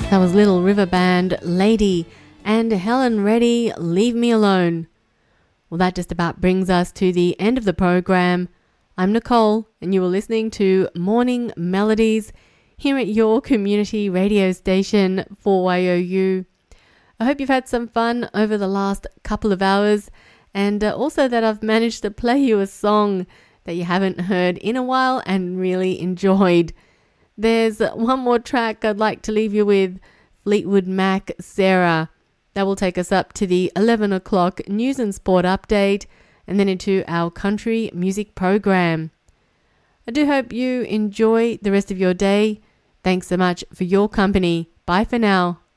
That was Little River Band, Lady, and Helen Reddy, Leave Me Alone. Well, that just about brings us to the end of the program. I'm Nicole, and you were listening to Morning Melodies here at your community radio station, 4YOU. I hope you've had some fun over the last couple of hours, and also that I've managed to play you a song that you haven't heard in a while and really enjoyed. There's one more track I'd like to leave you with, Fleetwood Mac, Sarah. That will take us up to the 11 o'clock news and sport update and then into our country music program. I do hope you enjoy the rest of your day. Thanks so much for your company. Bye for now.